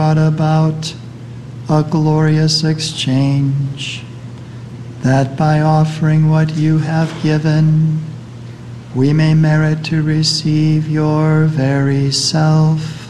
brought about a glorious exchange, that by offering what you have given, we may merit to receive your very self.